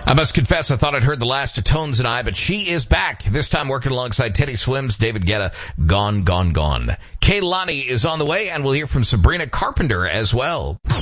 I must confess, I thought I'd heard the last of Tones and I, but she is back. This time working alongside Teddy Swims, David Guetta, Gone, Gone, Gone. Kehlani is on the way, and we'll hear from Sabrina Carpenter as well.